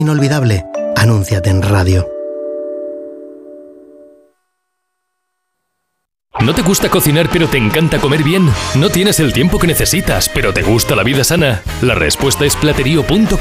Inolvidable. Anúnciate en radio. ¿No te gusta cocinar pero te encanta comer bien? ¿No tienes el tiempo que necesitas pero te gusta la vida sana? La respuesta es platerío.com.